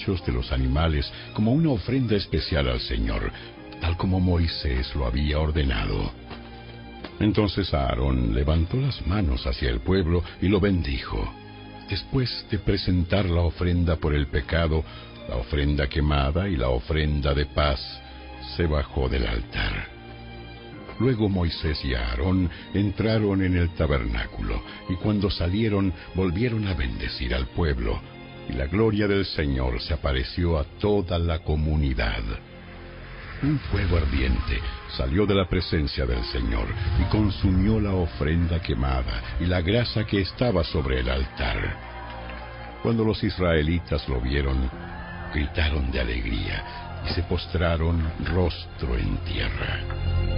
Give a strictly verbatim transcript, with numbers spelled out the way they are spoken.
machos de los animales como una ofrenda especial al Señor, tal como Moisés lo había ordenado. Entonces Aarón levantó las manos hacia el pueblo y lo bendijo. Después de presentar la ofrenda por el pecado, la ofrenda quemada y la ofrenda de paz, se bajó del altar. Luego Moisés y Aarón entraron en el tabernáculo, y cuando salieron volvieron a bendecir al pueblo, y la gloria del Señor se apareció a toda la comunidad. Un fuego ardiente salió de la presencia del Señor y consumió la ofrenda quemada y la grasa que estaba sobre el altar. Cuando los israelitas lo vieron, gritaron de alegría y se postraron rostro en tierra.